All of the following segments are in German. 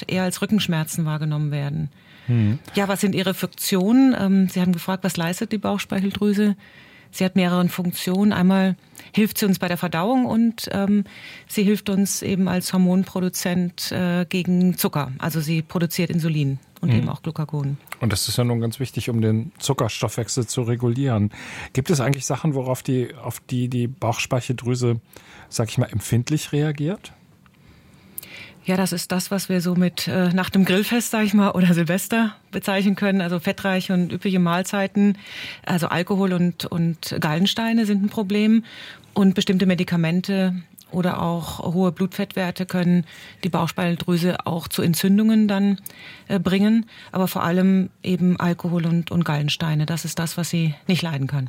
oft eher als Rückenschmerzen wahrgenommen werden. Ja, was sind ihre Funktionen? Sie haben gefragt, was leistet die Bauchspeicheldrüse? Sie hat mehrere Funktionen. Einmal hilft sie uns bei der Verdauung und sie hilft uns eben als Hormonproduzent gegen Zucker. Also sie produziert Insulin und eben auch Glucagon. Und das ist ja nun ganz wichtig, um den Zuckerstoffwechsel zu regulieren. Gibt es eigentlich Sachen, auf die Bauchspeicheldrüse, sag ich mal, empfindlich reagiert? Ja, das ist das, was wir so mit nach dem Grillfest, sag ich mal, oder Silvester bezeichnen können. Also fettreiche und üppige Mahlzeiten, also Alkohol und Gallensteine sind ein Problem. Und bestimmte Medikamente oder auch hohe Blutfettwerte können die Bauchspeicheldrüse auch zu Entzündungen dann bringen. Aber vor allem eben Alkohol und Gallensteine. Das ist das, was sie nicht leiden kann.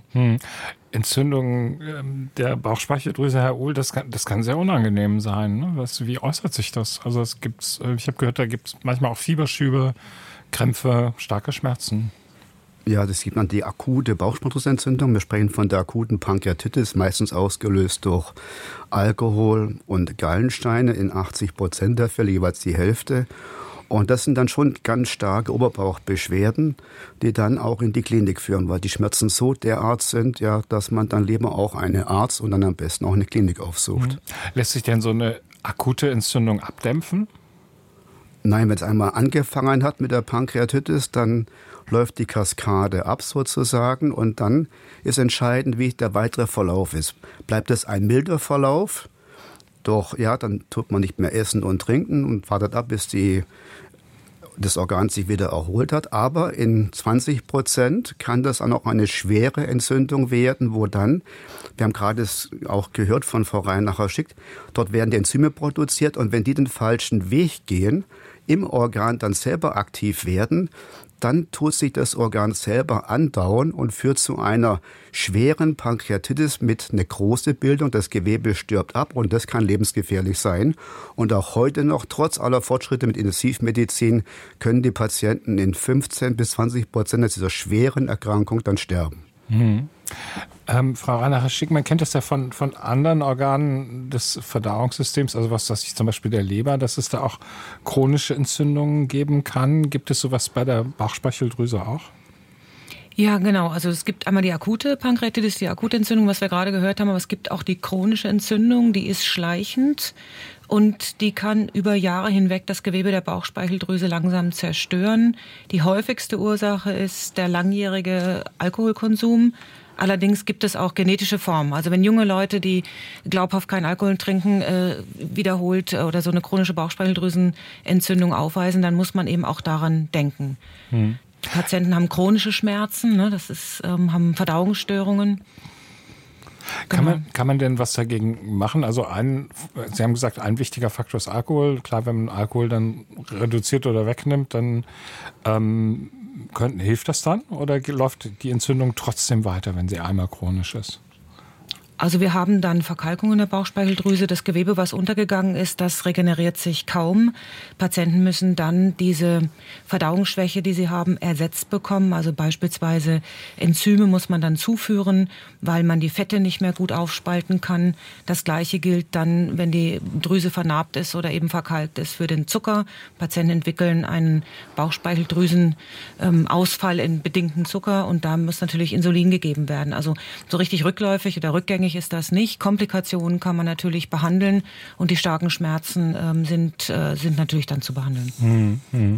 Entzündung der Bauchspeicheldrüse, Herr Uhl, das kann sehr unangenehm sein. Ne? Wie äußert sich das? Also ich habe gehört, da gibt es manchmal auch Fieberschübe, Krämpfe, starke Schmerzen. Ja, das gibt man die akute Bauchspeicheldrüsenentzündung. Wir sprechen von der akuten Pankreatitis, meistens ausgelöst durch Alkohol und Gallensteine, in 80% der Fälle jeweils die Hälfte. Und das sind dann schon ganz starke Oberbauchbeschwerden, die dann auch in die Klinik führen, weil die Schmerzen so derart sind, ja, dass man dann lieber auch einen Arzt und dann am besten auch eine Klinik aufsucht. Lässt sich denn so eine akute Entzündung abdämpfen? Nein, wenn es einmal angefangen hat mit der Pankreatitis, dann läuft die Kaskade ab sozusagen und dann ist entscheidend, wie der weitere Verlauf ist. Bleibt es ein milder Verlauf, doch ja, dann tut man nicht mehr essen und trinken und wartet ab, bis das Organ sich wieder erholt hat. Aber in 20% kann das auch eine schwere Entzündung werden, wo dann, wir haben gerade es auch gehört von Frau Reinacher-Schick, dort werden die Enzyme produziert und wenn die den falschen Weg gehen, im Organ dann selber aktiv werden, dann tut sich das Organ selber andauern und führt zu einer schweren Pankreatitis mit Nekrosebildung. Das Gewebe stirbt ab und das kann lebensgefährlich sein. Und auch heute noch, trotz aller Fortschritte mit Intensivmedizin, können die Patienten in 15-20% dieser schweren Erkrankung dann sterben. Frau Reinacher-Schick, man kennt das ja von anderen Organen des Verdauungssystems, also was weiß ich, zum Beispiel der Leber, dass es da auch chronische Entzündungen geben kann. Gibt es sowas bei der Bauchspeicheldrüse auch? Ja, genau. Also es gibt einmal die akute Pankreatitis, die akute Entzündung, was wir gerade gehört haben, aber es gibt auch die chronische Entzündung, die ist schleichend und die kann über Jahre hinweg das Gewebe der Bauchspeicheldrüse langsam zerstören. Die häufigste Ursache ist der langjährige Alkoholkonsum. Allerdings gibt es auch genetische Formen. Also wenn junge Leute, die glaubhaft keinen Alkohol trinken, wiederholt oder so eine chronische Bauchspeicheldrüsenentzündung aufweisen, dann muss man eben auch daran denken. Die Patienten haben chronische Schmerzen, ne? Haben Verdauungsstörungen. Kann man denn was dagegen machen? Also Sie haben gesagt, ein wichtiger Faktor ist Alkohol. Klar, wenn man Alkohol dann reduziert oder wegnimmt, dann hilft das dann? Oder läuft die Entzündung trotzdem weiter, wenn sie einmal chronisch ist? Also wir haben dann Verkalkung in der Bauchspeicheldrüse. Das Gewebe, was untergegangen ist, das regeneriert sich kaum. Patienten müssen dann diese Verdauungsschwäche, die sie haben, ersetzt bekommen. Also beispielsweise Enzyme muss man dann zuführen, weil man die Fette nicht mehr gut aufspalten kann. Das Gleiche gilt dann, wenn die Drüse vernarbt ist oder eben verkalkt ist, für den Zucker. Patienten entwickeln einen Bauchspeicheldrüsenausfall in bedingten Zucker und da muss natürlich Insulin gegeben werden. Also so richtig rückläufig oder rückgängig ist das nicht. Komplikationen kann man natürlich behandeln und die starken Schmerzen sind natürlich dann zu behandeln.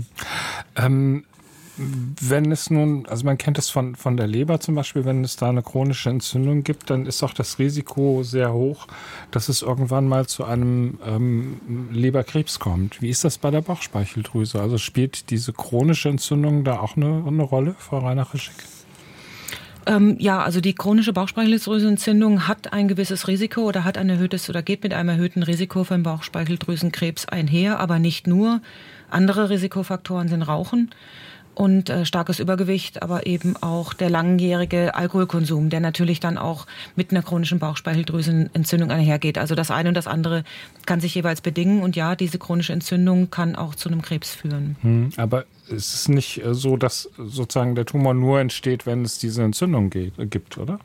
Wenn es nun, also man kennt es von der Leber zum Beispiel, wenn es da eine chronische Entzündung gibt, dann ist auch das Risiko sehr hoch, dass es irgendwann mal zu einem Leberkrebs kommt. Wie ist das bei der Bauchspeicheldrüse? Also spielt diese chronische Entzündung da auch eine Rolle, Frau Reinacher-Schick? Ja, also die chronische Bauchspeicheldrüsenentzündung hat ein gewisses Risiko oder geht mit einem erhöhten Risiko für einen Bauchspeicheldrüsenkrebs einher, aber nicht nur. Andere Risikofaktoren sind Rauchen und starkes Übergewicht, aber eben auch der langjährige Alkoholkonsum, der natürlich dann auch mit einer chronischen Bauchspeicheldrüsenentzündung einhergeht. Also das eine und das andere kann sich jeweils bedingen und ja, diese chronische Entzündung kann auch zu einem Krebs führen. Aber es ist nicht so, dass sozusagen der Tumor nur entsteht, wenn es diese Entzündung gibt, oder?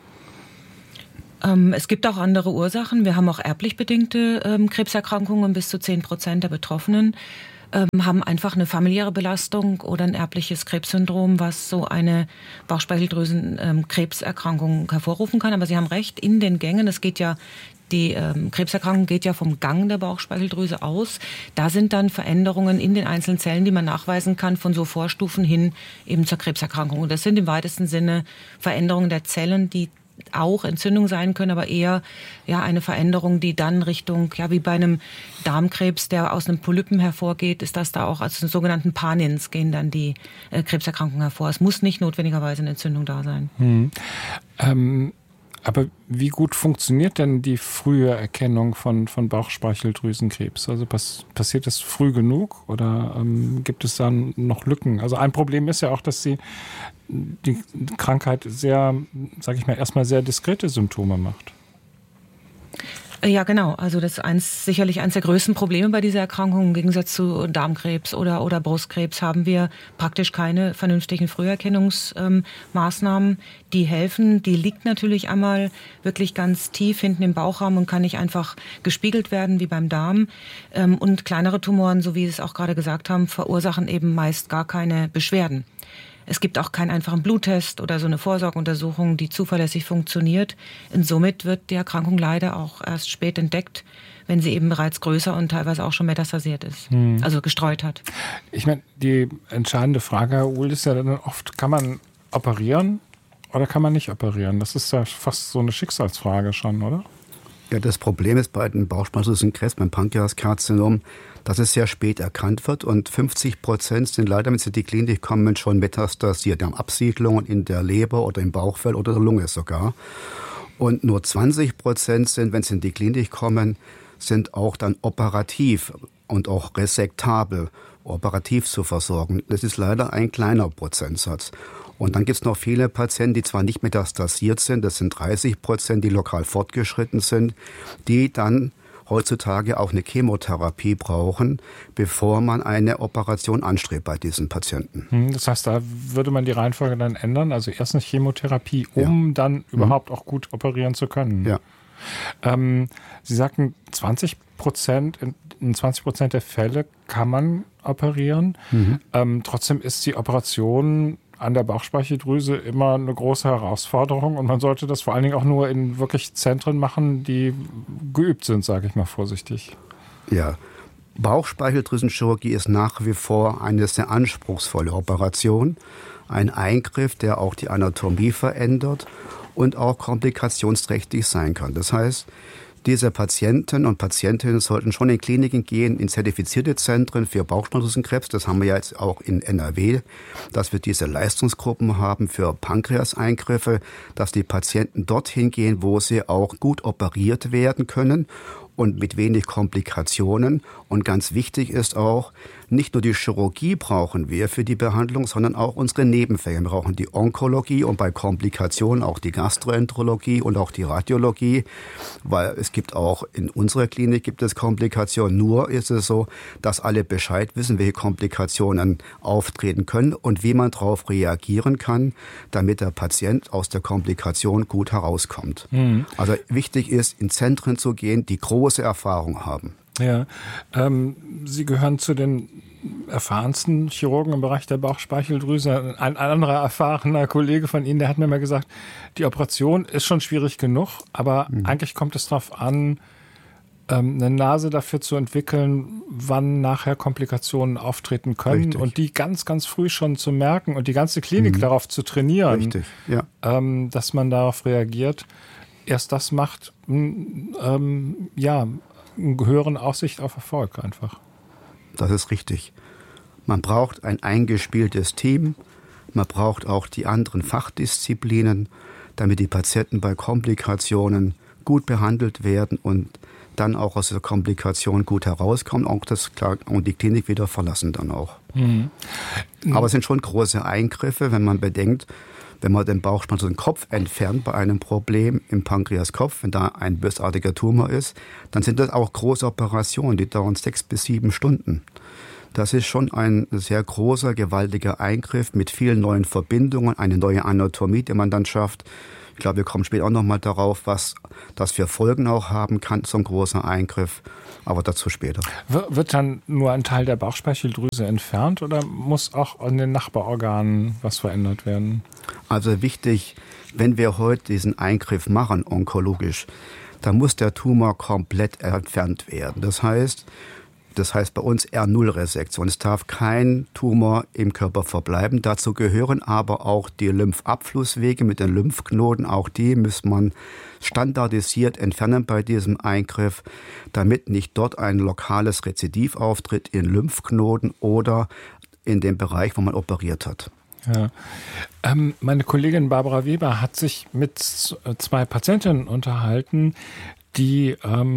Es gibt auch andere Ursachen. Wir haben auch erblich bedingte Krebserkrankungen bis zu 10% der Betroffenen. haben einfach eine familiäre Belastung oder ein erbliches Krebssyndrom, was so eine Bauchspeicheldrüsenkrebserkrankung hervorrufen kann. Aber Sie haben recht, in den Gängen, die Krebserkrankung geht ja vom Gang der Bauchspeicheldrüse aus. Da sind dann Veränderungen in den einzelnen Zellen, die man nachweisen kann, von so Vorstufen hin eben zur Krebserkrankung. Und das sind im weitesten Sinne Veränderungen der Zellen, die auch Entzündung sein können, aber eher eine Veränderung, die dann Richtung, wie bei einem Darmkrebs, der aus einem Polypen hervorgeht, ist das da auch als sogenannten Panins gehen dann die Krebserkrankungen hervor. Es muss nicht notwendigerweise eine Entzündung da sein. Aber wie gut funktioniert denn die frühe Erkennung von Bauchspeicheldrüsenkrebs? Also passiert das früh genug oder gibt es da noch Lücken? Also ein Problem ist ja auch, dass die Krankheit sehr, sage ich mal, erstmal sehr diskrete Symptome macht. Ja, genau. Also das ist sicherlich eines der größten Probleme bei dieser Erkrankung. Im Gegensatz zu Darmkrebs oder Brustkrebs haben wir praktisch keine vernünftigen Früherkennungsmaßnahmen, die helfen. Die liegt natürlich einmal wirklich ganz tief hinten im Bauchraum und kann nicht einfach gespiegelt werden wie beim Darm. Und kleinere Tumoren, so wie Sie es auch gerade gesagt haben, verursachen eben meist gar keine Beschwerden. Es gibt auch keinen einfachen Bluttest oder so eine Vorsorgeuntersuchung, die zuverlässig funktioniert. Und somit wird die Erkrankung leider auch erst spät entdeckt, wenn sie eben bereits größer und teilweise auch schon metastasiert ist, also gestreut hat. Ich meine, die entscheidende Frage, Herr Uhl, ist ja dann oft, kann man operieren oder kann man nicht operieren? Das ist ja fast so eine Schicksalsfrage schon, oder? Ja, das Problem ist bei den Bauchspeicheldrüsenkrebs, beim Pankreaskarzinom, dass es sehr spät erkannt wird und 50% sind leider, wenn sie in die Klinik kommen, schon metastasiert. Die haben Absiedlungen in der Leber oder im Bauchfell oder der Lunge sogar. Und nur 20% sind, wenn sie in die Klinik kommen, sind auch dann operativ und auch resektabel, operativ zu versorgen. Das ist leider ein kleiner Prozentsatz. Und dann gibt es noch viele Patienten, die zwar nicht metastasiert sind, das sind 30%, die lokal fortgeschritten sind, die dann heutzutage auch eine Chemotherapie brauchen, bevor man eine Operation anstrebt bei diesen Patienten. Das heißt, da würde man die Reihenfolge dann ändern, also erst eine Chemotherapie, um dann überhaupt auch gut operieren zu können. Ja. Sie sagten, 20%, in 20% der Fälle kann man operieren. Trotzdem ist die Operation an der Bauchspeicheldrüse immer eine große Herausforderung und man sollte das vor allen Dingen auch nur in wirklich Zentren machen, die geübt sind, sage ich mal vorsichtig. Ja, Bauchspeicheldrüsenchirurgie ist nach wie vor eine sehr anspruchsvolle Operation, ein Eingriff, der auch die Anatomie verändert und auch komplikationsträchtig sein kann. Das heißt, diese Patienten und Patientinnen sollten schon in Kliniken gehen, in zertifizierte Zentren für Bauchspeicheldrüsenkrebs. Das haben wir ja jetzt auch in NRW, dass wir diese Leistungsgruppen haben für Pankreaseingriffe, dass die Patienten dorthin gehen, wo sie auch gut operiert werden können und mit wenig Komplikationen. Und ganz wichtig ist auch, nicht nur die Chirurgie brauchen wir für die Behandlung, sondern auch unsere Nebenfächer. Wir brauchen die Onkologie und bei Komplikationen auch die Gastroenterologie und auch die Radiologie, weil es gibt auch in unserer Klinik gibt es Komplikationen. Nur ist es so, dass alle Bescheid wissen, welche Komplikationen auftreten können und wie man darauf reagieren kann, damit der Patient aus der Komplikation gut herauskommt. Also wichtig ist, in Zentren zu gehen, die große Erfahrung haben. Ja, Sie gehören zu den erfahrensten Chirurgen im Bereich der Bauchspeicheldrüse. Ein anderer erfahrener Kollege von Ihnen, der hat mir mal gesagt, die Operation ist schon schwierig genug, aber eigentlich kommt es darauf an, eine Nase dafür zu entwickeln, wann nachher Komplikationen auftreten können. Richtig. Und die ganz, ganz früh schon zu merken und die ganze Klinik darauf zu trainieren, richtig, ja. Dass man darauf reagiert. Erst das macht eine höhere Aussicht auf Erfolg einfach. Das ist richtig. Man braucht ein eingespieltes Team, man braucht auch die anderen Fachdisziplinen, damit die Patienten bei Komplikationen gut behandelt werden und dann auch aus der Komplikation gut herauskommen und die Klinik wieder verlassen dann auch. Aber es sind schon große Eingriffe, wenn man bedenkt, wenn man den Bauchspeicheldrüsenkopf entfernt bei einem Problem im Pankreaskopf, wenn da ein bösartiger Tumor ist, dann sind das auch große Operationen, die dauern 6 bis 7 Stunden. Das ist schon ein sehr großer, gewaltiger Eingriff mit vielen neuen Verbindungen, eine neue Anatomie, die man dann schafft. Ich glaube, wir kommen später auch nochmal darauf, was das für Folgen auch haben kann, so ein großer Eingriff. Aber dazu später. Wird dann nur ein Teil der Bauchspeicheldrüse entfernt oder muss auch an den Nachbarorganen was verändert werden? Also wichtig, wenn wir heute diesen Eingriff machen, onkologisch, dann muss der Tumor komplett entfernt werden. Das heißt bei uns R0-Resektion. Es darf kein Tumor im Körper verbleiben. Dazu gehören aber auch die Lymphabflusswege mit den Lymphknoten. Auch die muss man standardisiert entfernen bei diesem Eingriff, damit nicht dort ein lokales Rezidiv auftritt in Lymphknoten oder in dem Bereich, wo man operiert hat. Ja. Meine Kollegin Barbara Weber hat sich mit 2 Patientinnen unterhalten, die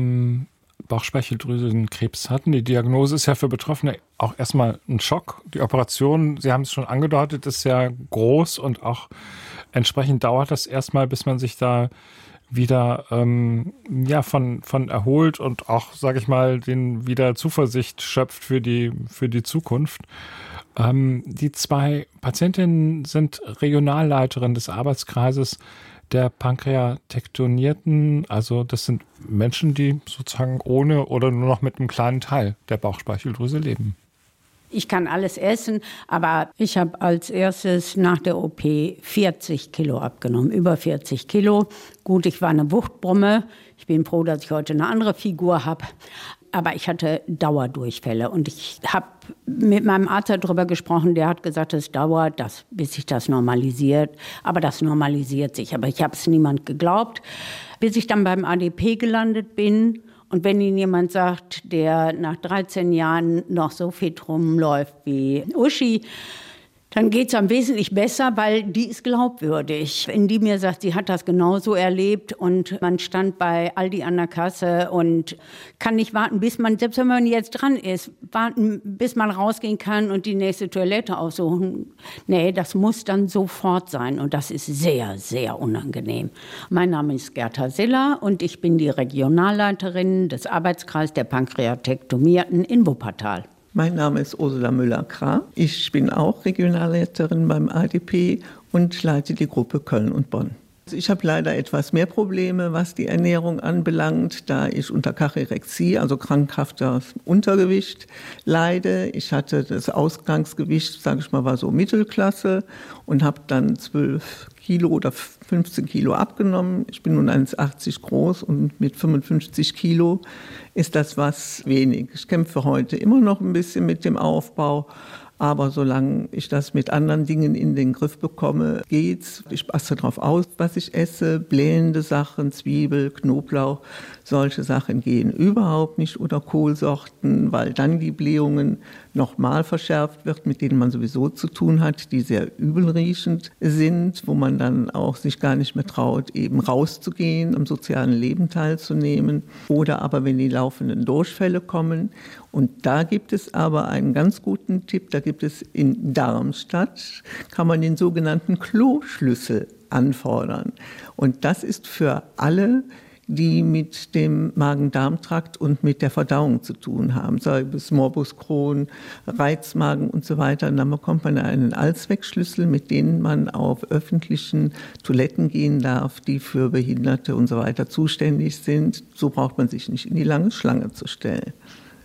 Bauchspeicheldrüsenkrebs hatten. Die Diagnose ist ja für Betroffene auch erstmal ein Schock. Die Operation, Sie haben es schon angedeutet, ist ja groß und auch entsprechend dauert das erstmal, bis man sich da wieder von erholt und auch, sage ich mal, wieder Zuversicht schöpft für die Zukunft. Die 2 Patientinnen sind Regionalleiterin des Arbeitskreises der Pankreatektonierten. Also das sind Menschen, die sozusagen ohne oder nur noch mit einem kleinen Teil der Bauchspeicheldrüse leben. Ich kann alles essen, aber ich habe als erstes nach der OP 40 Kilo abgenommen, über 40 Kilo. Gut, ich war eine Wuchtbrumme. Ich bin froh, dass ich heute eine andere Figur habe. Aber ich hatte Dauerdurchfälle und ich habe mit meinem Arzt darüber gesprochen, der hat gesagt, es dauert, bis sich das normalisiert. Aber das normalisiert sich. Aber ich habe es niemand geglaubt, bis ich dann beim ADP gelandet bin. Und wenn Ihnen jemand sagt, der nach 13 Jahren noch so fit rumläuft wie Uschi, dann geht es am wesentlich besser, weil die ist glaubwürdig. Wenn die mir sagt, sie hat das genauso erlebt und man stand bei Aldi an der Kasse und kann nicht warten, selbst wenn man jetzt dran ist, warten, bis man rausgehen kann und die nächste Toilette aussuchen. Nee, das muss dann sofort sein und das ist sehr, sehr unangenehm. Mein Name ist Gerta Siller und ich bin die Regionalleiterin des Arbeitskreises der Pankreatektomierten in Wuppertal. Mein Name ist Ursula Müller-Krah. Ich bin auch Regionalleiterin beim ADP und leite die Gruppe Köln und Bonn. Ich habe leider etwas mehr Probleme, was die Ernährung anbelangt, da ich unter Kachyrexie, also krankhaftes Untergewicht, leide. Ich hatte das Ausgangsgewicht, sage ich mal, war so Mittelklasse und habe dann 12 Kilo oder 15 Kilo abgenommen. Ich bin nun 1,80 groß und mit 55 Kilo ist das was wenig. Ich kämpfe heute immer noch ein bisschen mit dem Aufbau. Aber solange ich das mit anderen Dingen in den Griff bekomme, geht's. Ich passe darauf aus, was ich esse. Blähende Sachen, Zwiebel, Knoblauch, solche Sachen gehen überhaupt nicht. Oder Kohlsorten, weil dann die Blähungen nochmal verschärft wird, mit denen man sowieso zu tun hat, die sehr übelriechend sind, wo man dann auch sich gar nicht mehr traut, eben rauszugehen, am sozialen Leben teilzunehmen. Oder aber, wenn die laufenden Durchfälle kommen. Und da gibt es aber einen ganz guten Tipp, da gibt es in Darmstadt, kann man den sogenannten Kloschlüssel anfordern. Und das ist für alle, die mit dem Magen-Darm-Trakt und mit der Verdauung zu tun haben, sei es Morbus Crohn, Reizmagen und so weiter. Und dann bekommt man einen Allzweckschlüssel, mit dem man auf öffentlichen Toiletten gehen darf, die für Behinderte und so weiter zuständig sind. So braucht man sich nicht in die lange Schlange zu stellen.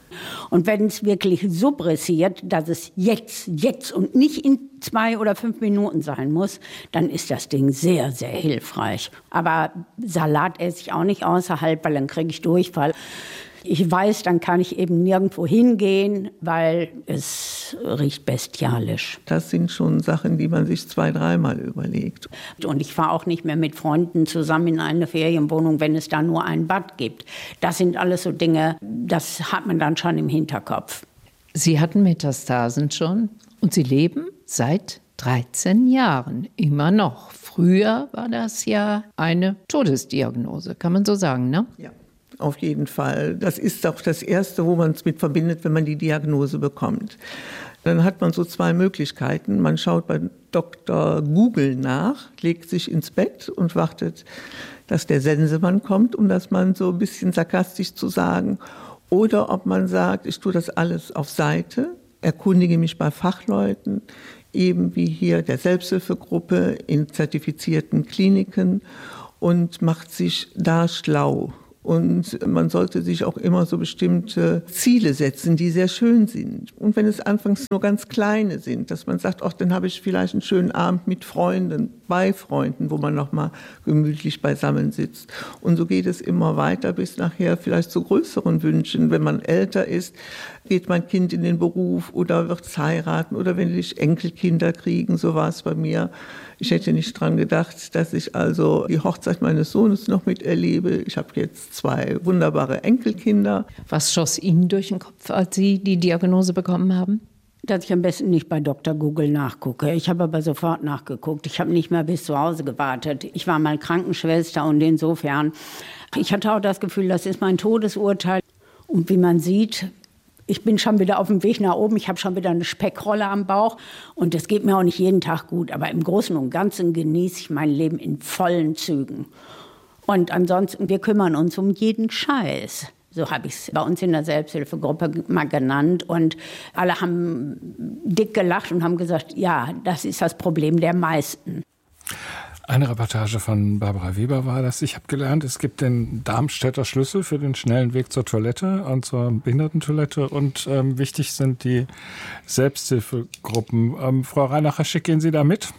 Und wenn es wirklich so pressiert, dass es jetzt und nicht in 2 oder 5 Minuten sein muss, dann ist das Ding sehr, sehr hilfreich. Aber Salat esse ich auch nicht außerhalb, weil dann kriege ich Durchfall. Ich weiß, dann kann ich eben nirgendwo hingehen, weil es riecht bestialisch. Das sind schon Sachen, die man sich 2-3 Mal überlegt. Und ich fahre auch nicht mehr mit Freunden zusammen in eine Ferienwohnung, wenn es da nur ein Bad gibt. Das sind alles so Dinge, das hat man dann schon im Hinterkopf. Sie hatten Metastasen schon und Sie leben seit 13 Jahren immer noch. Früher war das ja eine Todesdiagnose, kann man so sagen, ne? Ja. Auf jeden Fall. Das ist auch das Erste, wo man es mit verbindet, wenn man die Diagnose bekommt. Dann hat man so 2 Möglichkeiten. Man schaut bei Dr. Google nach, legt sich ins Bett und wartet, dass der Sensemann kommt, um das mal so ein bisschen sarkastisch zu sagen. Oder ob man sagt, ich tue das alles auf Seite, erkundige mich bei Fachleuten, eben wie hier der Selbsthilfegruppe in zertifizierten Kliniken und macht sich da schlau. Und man sollte sich auch immer so bestimmte Ziele setzen, die sehr schön sind. Und wenn es anfangs nur ganz kleine sind, dass man sagt, ach, dann habe ich vielleicht einen schönen Abend mit Freunden, bei Freunden, wo man noch mal gemütlich beisammen sitzt. Und so geht es immer weiter bis nachher vielleicht zu größeren Wünschen. Wenn man älter ist, geht mein Kind in den Beruf oder wird es heiraten oder wenn ich Enkelkinder kriegen, so war es bei mir. Ich hätte nicht dran gedacht, dass ich also die Hochzeit meines Sohnes noch miterlebe. Ich habe jetzt 2 wunderbare Enkelkinder. Was schoss Ihnen durch den Kopf, als Sie die Diagnose bekommen haben? Dass ich am besten nicht bei Dr. Google nachgucke. Ich habe aber sofort nachgeguckt. Ich habe nicht mehr bis zu Hause gewartet. Ich war mal Krankenschwester und insofern, ich hatte auch das Gefühl, das ist mein Todesurteil. Und wie man sieht, ich bin schon wieder auf dem Weg nach oben. Ich habe schon wieder eine Speckrolle am Bauch. Und es geht mir auch nicht jeden Tag gut. Aber im Großen und Ganzen genieße ich mein Leben in vollen Zügen. Und ansonsten, wir kümmern uns um jeden Scheiß. So habe ich es bei uns in der Selbsthilfegruppe mal genannt. Und alle haben dick gelacht und haben gesagt, ja, das ist das Problem der meisten. Eine Reportage von Barbara Weber war das. Ich habe gelernt, es gibt den Darmstädter Schlüssel für den schnellen Weg zur Toilette und zur Behindertentoilette. Und wichtig sind die Selbsthilfegruppen. Frau Reinacher-Schick, gehen Sie da mit?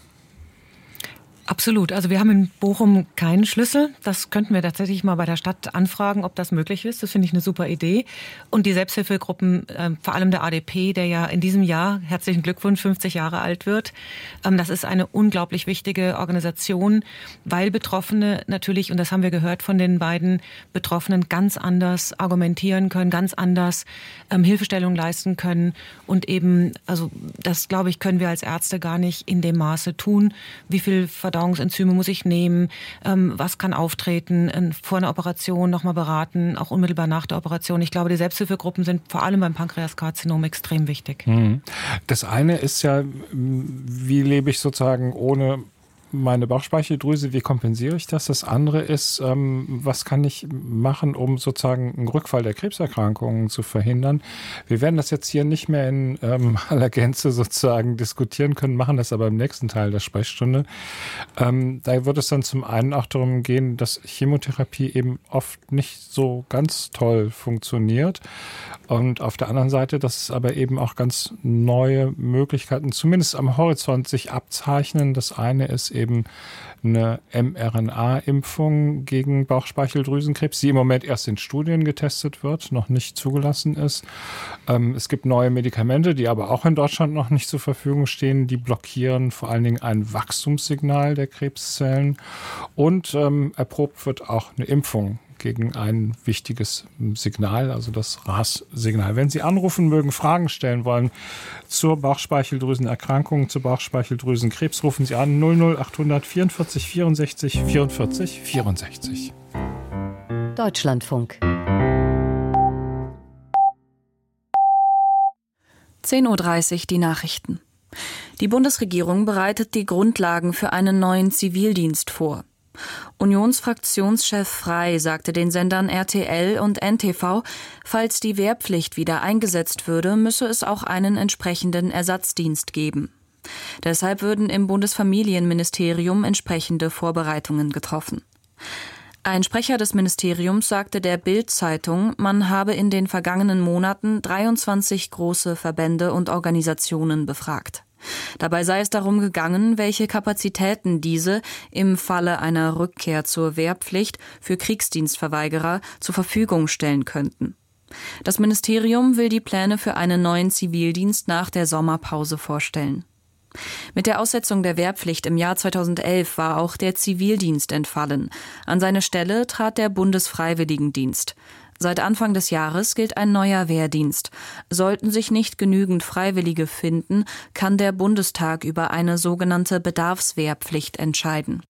Absolut. Also wir haben in Bochum keinen Schlüssel. Das könnten wir tatsächlich mal bei der Stadt anfragen, ob das möglich ist. Das finde ich eine super Idee. Und die Selbsthilfegruppen, vor allem der ADP, der ja in diesem Jahr, herzlichen Glückwunsch, 50 Jahre alt wird. Das ist eine unglaublich wichtige Organisation, weil Betroffene natürlich, und das haben wir gehört von den beiden Betroffenen, ganz anders argumentieren können, ganz anders Hilfestellung leisten können. Und eben, also das, glaube ich, können wir als Ärzte gar nicht in dem Maße tun. Wie viel Verdauungsenzyme muss ich nehmen, was kann auftreten, vor einer Operation nochmal beraten, auch unmittelbar nach der Operation. Ich glaube, die Selbsthilfegruppen sind vor allem beim Pankreaskarzinom extrem wichtig. Das eine ist ja, wie lebe ich sozusagen ohne meine Bauchspeicheldrüse, wie kompensiere ich das? Das andere ist, was kann ich machen, um sozusagen einen Rückfall der Krebserkrankungen zu verhindern? Wir werden das jetzt hier nicht mehr in aller Gänze sozusagen diskutieren können, machen das aber im nächsten Teil der Sprechstunde. Da wird es dann zum einen auch darum gehen, dass Chemotherapie eben oft nicht so ganz toll funktioniert. Und auf der anderen Seite, dass es aber eben auch ganz neue Möglichkeiten, zumindest am Horizont, sich abzeichnen. Das eine ist eben eine mRNA-Impfung gegen Bauchspeicheldrüsenkrebs, die im Moment erst in Studien getestet wird, noch nicht zugelassen ist. Es gibt neue Medikamente, die aber auch in Deutschland noch nicht zur Verfügung stehen. Die blockieren vor allen Dingen ein Wachstumssignal der Krebszellen. Und erprobt wird auch eine Impfung gegen ein wichtiges Signal, also das RAS-Signal. Wenn Sie anrufen mögen, Fragen stellen wollen zur Bauchspeicheldrüsenerkrankung, zur Bauchspeicheldrüsenkrebs, rufen Sie an 00800 44 64 44 64. Deutschlandfunk. 10:30 Uhr die Nachrichten. Die Bundesregierung bereitet die Grundlagen für einen neuen Zivildienst vor. Unionsfraktionschef Frey sagte den Sendern RTL und NTV, falls die Wehrpflicht wieder eingesetzt würde, müsse es auch einen entsprechenden Ersatzdienst geben. Deshalb würden im Bundesfamilienministerium entsprechende Vorbereitungen getroffen. Ein Sprecher des Ministeriums sagte der Bild-Zeitung, man habe in den vergangenen Monaten 23 große Verbände und Organisationen befragt. Dabei sei es darum gegangen, welche Kapazitäten diese im Falle einer Rückkehr zur Wehrpflicht für Kriegsdienstverweigerer zur Verfügung stellen könnten. Das Ministerium will die Pläne für einen neuen Zivildienst nach der Sommerpause vorstellen. Mit der Aussetzung der Wehrpflicht im Jahr 2011 war auch der Zivildienst entfallen. An seine Stelle trat der Bundesfreiwilligendienst. Seit Anfang des Jahres gilt ein neuer Wehrdienst. Sollten sich nicht genügend Freiwillige finden, kann der Bundestag über eine sogenannte Bedarfswehrpflicht entscheiden.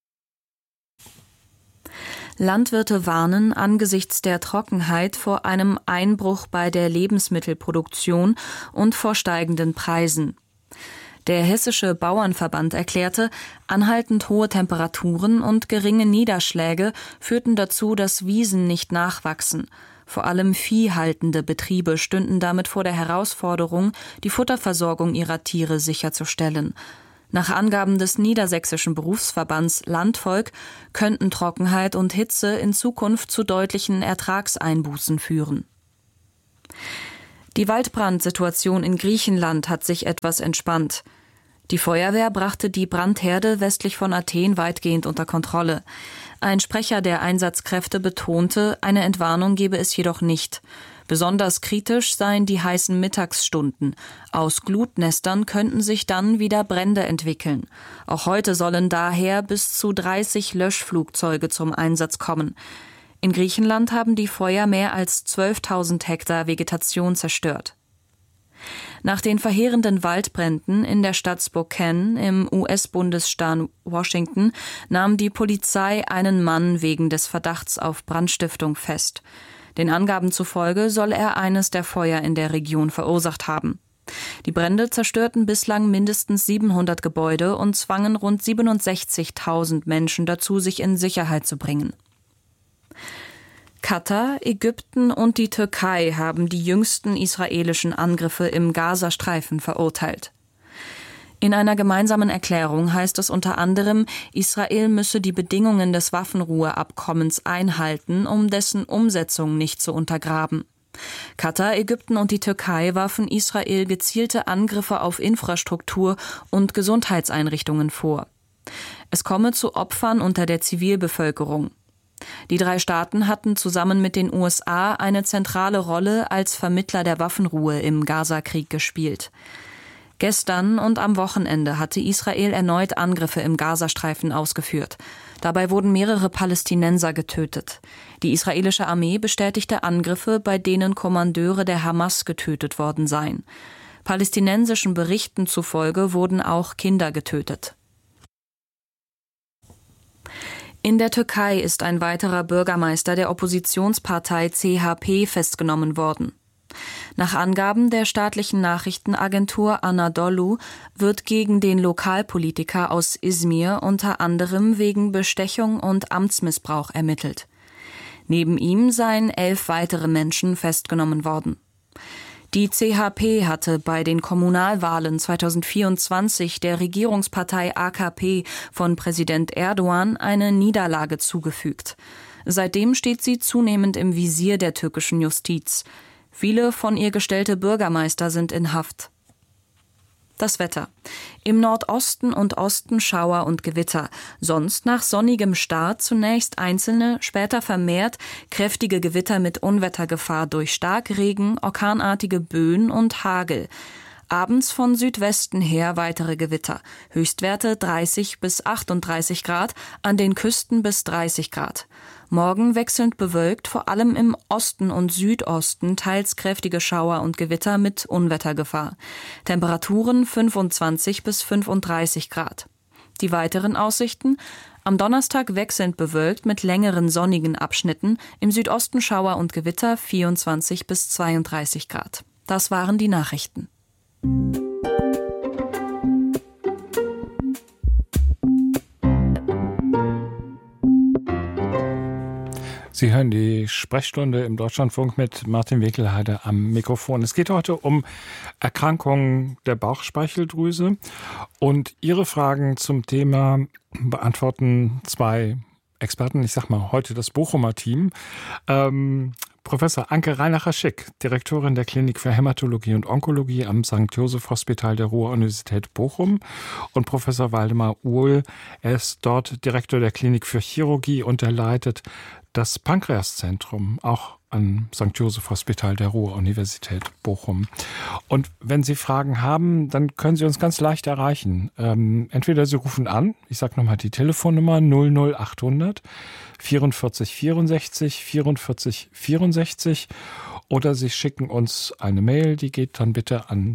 Landwirte warnen angesichts der Trockenheit vor einem Einbruch bei der Lebensmittelproduktion und vor steigenden Preisen. Der Hessische Bauernverband erklärte, anhaltend hohe Temperaturen und geringe Niederschläge führten dazu, dass Wiesen nicht nachwachsen. Vor allem viehhaltende Betriebe stünden damit vor der Herausforderung, die Futterversorgung ihrer Tiere sicherzustellen. Nach Angaben des niedersächsischen Berufsverbands Landvolk könnten Trockenheit und Hitze in Zukunft zu deutlichen Ertragseinbußen führen. Die Waldbrandsituation in Griechenland hat sich etwas entspannt. Die Feuerwehr brachte die Brandherde westlich von Athen weitgehend unter Kontrolle. Ein Sprecher der Einsatzkräfte betonte, eine Entwarnung gebe es jedoch nicht. Besonders kritisch seien die heißen Mittagsstunden. Aus Glutnestern könnten sich dann wieder Brände entwickeln. Auch heute sollen daher bis zu 30 Löschflugzeuge zum Einsatz kommen. In Griechenland haben die Feuer mehr als 12.000 Hektar Vegetation zerstört. Nach den verheerenden Waldbränden in der Stadt Spokane im US-Bundesstaat Washington nahm die Polizei einen Mann wegen des Verdachts auf Brandstiftung fest. Den Angaben zufolge soll er eines der Feuer in der Region verursacht haben. Die Brände zerstörten bislang mindestens 700 Gebäude und zwangen rund 67.000 Menschen dazu, sich in Sicherheit zu bringen. Katar, Ägypten und die Türkei haben die jüngsten israelischen Angriffe im Gazastreifen verurteilt. In einer gemeinsamen Erklärung heißt es unter anderem, Israel müsse die Bedingungen des Waffenruheabkommens einhalten, um dessen Umsetzung nicht zu untergraben. Katar, Ägypten und die Türkei warfen Israel gezielte Angriffe auf Infrastruktur und Gesundheitseinrichtungen vor. Es komme zu Opfern unter der Zivilbevölkerung. Die 3 Staaten hatten zusammen mit den USA eine zentrale Rolle als Vermittler der Waffenruhe im Gazakrieg gespielt. Gestern und am Wochenende hatte Israel erneut Angriffe im Gazastreifen ausgeführt. Dabei wurden mehrere Palästinenser getötet. Die israelische Armee bestätigte Angriffe, bei denen Kommandeure der Hamas getötet worden seien. Palästinensischen Berichten zufolge wurden auch Kinder getötet. In der Türkei ist ein weiterer Bürgermeister der Oppositionspartei CHP festgenommen worden. Nach Angaben der staatlichen Nachrichtenagentur Anadolu wird gegen den Lokalpolitiker aus Izmir unter anderem wegen Bestechung und Amtsmissbrauch ermittelt. Neben ihm seien 11 weitere Menschen festgenommen worden. Die CHP hatte bei den Kommunalwahlen 2024 der Regierungspartei AKP von Präsident Erdogan eine Niederlage zugefügt. Seitdem steht sie zunehmend im Visier der türkischen Justiz. Viele von ihr gestellte Bürgermeister sind in Haft. Das Wetter. Im Nordosten und Osten Schauer und Gewitter. Sonst nach sonnigem Start zunächst einzelne, später vermehrt kräftige Gewitter mit Unwettergefahr durch Starkregen, orkanartige Böen und Hagel. Abends von Südwesten her weitere Gewitter. Höchstwerte 30 bis 38 Grad, an den Küsten bis 30 Grad. Morgen wechselnd bewölkt, vor allem im Osten und Südosten teils kräftige Schauer und Gewitter mit Unwettergefahr. Temperaturen 25 bis 35 Grad. Die weiteren Aussichten: am Donnerstag wechselnd bewölkt mit längeren sonnigen Abschnitten, im Südosten Schauer und Gewitter 24 bis 32 Grad. Das waren die Nachrichten. Sie hören die Sprechstunde im Deutschlandfunk mit Martin Winkelheide am Mikrofon. Es geht heute um Erkrankungen der Bauchspeicheldrüse und Ihre Fragen zum Thema beantworten 2 Experten, ich sag mal heute das Bochumer Team. Professor Anke Reinacher-Schick, Direktorin der Klinik für Hämatologie und Onkologie am St. Joseph Hospital der Ruhr-Universität Bochum, und Professor Waldemar Uhl, er ist dort Direktor der Klinik für Chirurgie und er leitet das Pankreaszentrum, auch am St. Joseph Hospital der Ruhr-Universität Bochum. Und wenn Sie Fragen haben, dann können Sie uns ganz leicht erreichen. Entweder Sie rufen an, ich sage nochmal die Telefonnummer 00800 44 64 44 64, oder Sie schicken uns eine Mail, die geht dann bitte an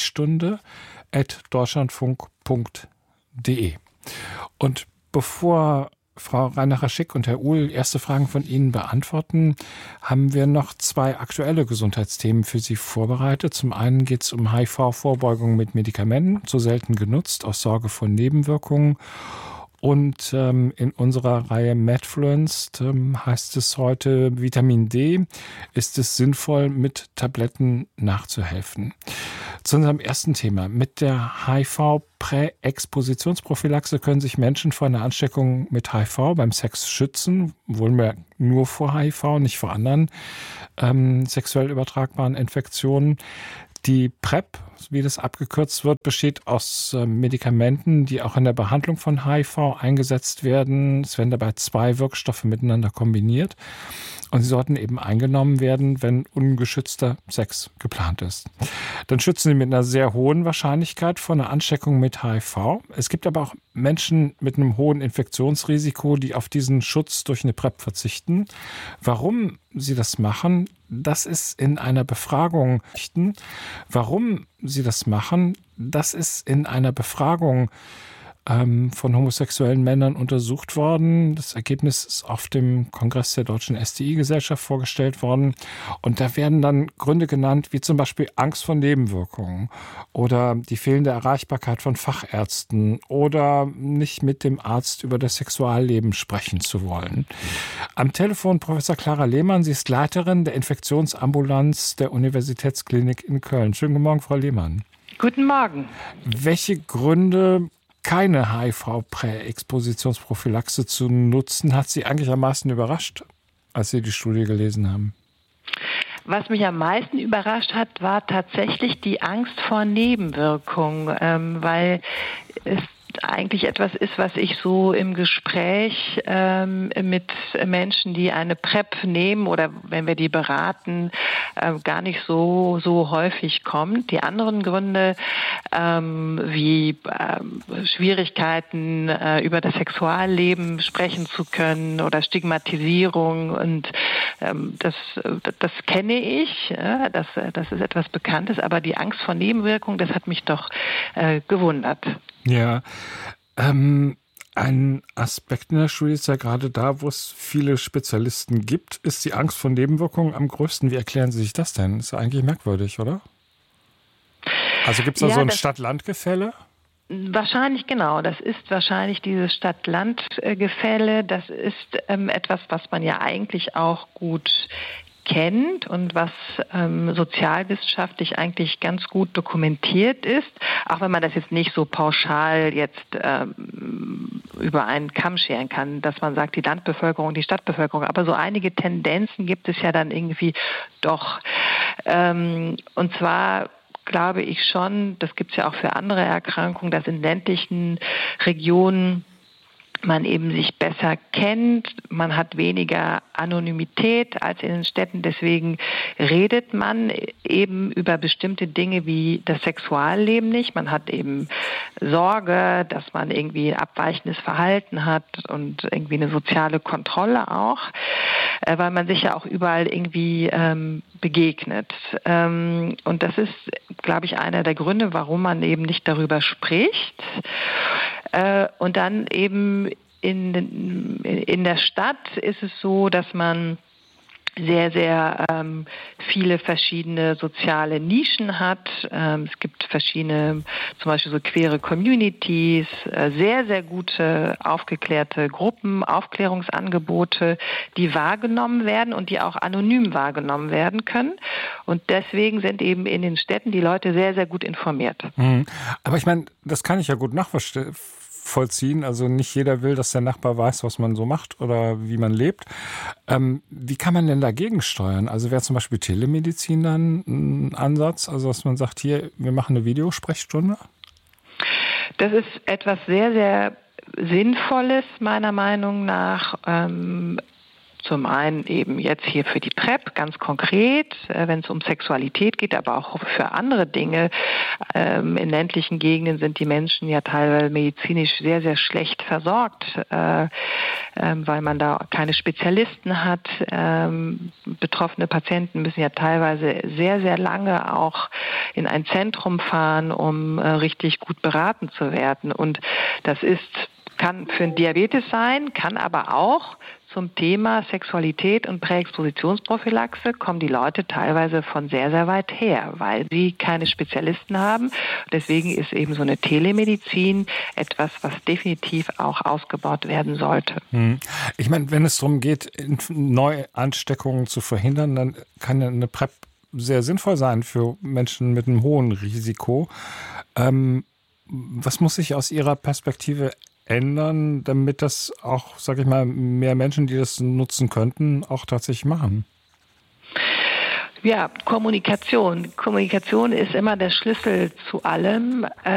sprechstunde@deutschlandfunk.de. Und bevor Frau Reinacher-Schick und Herr Uhl erste Fragen von Ihnen beantworten, haben wir noch 2 aktuelle Gesundheitsthemen für Sie vorbereitet. Zum einen geht es um HIV-Vorbeugung mit Medikamenten, zu selten genutzt, aus Sorge vor Nebenwirkungen. Und in unserer Reihe Medfluenced heißt es heute, Vitamin D, ist es sinnvoll, mit Tabletten nachzuhelfen. Zu unserem ersten Thema. Mit der HIV-Präexpositionsprophylaxe können sich Menschen vor einer Ansteckung mit HIV beim Sex schützen, wohlgemerkt nur vor HIV, nicht vor anderen sexuell übertragbaren Infektionen. Die PrEP, wie das abgekürzt wird, besteht aus Medikamenten, die auch in der Behandlung von HIV eingesetzt werden. Es werden dabei 2 Wirkstoffe miteinander kombiniert. Und sie sollten eben eingenommen werden, wenn ungeschützter Sex geplant ist. Dann schützen sie mit einer sehr hohen Wahrscheinlichkeit vor einer Ansteckung mit HIV. Es gibt aber auch Menschen mit einem hohen Infektionsrisiko, die auf diesen Schutz durch eine PrEP verzichten. Warum sie das machen, das ist in einer Befragung von homosexuellen Männern untersucht worden. Das Ergebnis ist auf dem Kongress der Deutschen STI-Gesellschaft vorgestellt worden. Und da werden dann Gründe genannt, wie zum Beispiel Angst vor Nebenwirkungen oder die fehlende Erreichbarkeit von Fachärzten oder nicht mit dem Arzt über das Sexualleben sprechen zu wollen. Am Telefon Professor Clara Lehmann. Sie ist Leiterin der Infektionsambulanz der Universitätsklinik in Köln. Schönen guten Morgen, Frau Lehmann. Guten Morgen. Welche Gründe, keine HIV-Präexpositionsprophylaxe zu nutzen, hat Sie eigentlich am meisten überrascht, als Sie die Studie gelesen haben? Was mich am meisten überrascht hat, war tatsächlich die Angst vor Nebenwirkungen, weil es eigentlich etwas ist, was ich so im Gespräch mit Menschen, die eine PrEP nehmen oder wenn wir die beraten, gar nicht so häufig kommt. Die anderen Gründe wie Schwierigkeiten über das Sexualleben sprechen zu können oder Stigmatisierung und das kenne ich, das ist etwas Bekanntes, aber die Angst vor Nebenwirkungen, das hat mich doch gewundert. Ja, ein Aspekt in der Studie ist ja gerade da, wo es viele Spezialisten gibt, ist die Angst vor Nebenwirkungen am größten. Wie erklären Sie sich das denn? Ist ja eigentlich merkwürdig, oder? Also gibt es da so ein Stadt-Land-Gefälle? Wahrscheinlich, genau. Das ist wahrscheinlich dieses Stadt-Land-Gefälle. Das ist etwas, was man ja eigentlich auch gut kennt und was sozialwissenschaftlich eigentlich ganz gut dokumentiert ist, auch wenn man das jetzt nicht so pauschal jetzt über einen Kamm scheren kann, dass man sagt, die Landbevölkerung, die Stadtbevölkerung, aber so einige Tendenzen gibt es ja dann irgendwie doch. Und zwar glaube ich schon, das gibt es ja auch für andere Erkrankungen, dass in ländlichen Regionen man eben sich besser kennt, man hat weniger Anonymität als in den Städten, deswegen redet man eben über bestimmte Dinge wie das Sexualleben nicht. Man hat eben Sorge, dass man irgendwie ein abweichendes Verhalten hat und irgendwie eine soziale Kontrolle auch, weil man sich ja auch überall irgendwie begegnet. Und das ist, glaube ich, einer der Gründe, warum man eben nicht darüber spricht. Und dann eben in der Stadt ist es so, dass man sehr, sehr viele verschiedene soziale Nischen hat. Es gibt verschiedene, zum Beispiel so queere Communities, sehr, sehr gute aufgeklärte Gruppen, Aufklärungsangebote, die wahrgenommen werden und die auch anonym wahrgenommen werden können. Und deswegen sind eben in den Städten die Leute sehr, sehr gut informiert. Aber ich meine, das kann ich ja gut nachvollziehen. Also nicht jeder will, dass der Nachbar weiß, was man so macht oder wie man lebt. Wie kann man denn dagegen steuern? Also wäre zum Beispiel Telemedizin dann ein Ansatz? Also dass man sagt, hier, wir machen eine Videosprechstunde? Das ist etwas sehr, sehr Sinnvolles, meiner Meinung nach. Zum einen eben jetzt hier für die PrEP ganz konkret, wenn es um Sexualität geht, aber auch für andere Dinge. In ländlichen Gegenden sind die Menschen ja teilweise medizinisch sehr, sehr schlecht versorgt, weil man da keine Spezialisten hat. Betroffene Patienten müssen ja teilweise sehr, sehr lange auch in ein Zentrum fahren, um richtig gut beraten zu werden. Und das kann für einen Diabetes sein, kann aber auch zum Thema Sexualität und Präexpositionsprophylaxe kommen die Leute teilweise von sehr, sehr weit her, weil sie keine Spezialisten haben. Deswegen ist eben so eine Telemedizin etwas, was definitiv auch ausgebaut werden sollte. Ich meine, wenn es darum geht, Neuansteckungen zu verhindern, dann kann ja eine PrEP sehr sinnvoll sein für Menschen mit einem hohen Risiko. Was muss sich aus Ihrer Perspektive ändern, damit das auch, sage ich mal, mehr Menschen, die das nutzen könnten, auch tatsächlich machen? Ja, Kommunikation. Kommunikation ist immer der Schlüssel zu allem.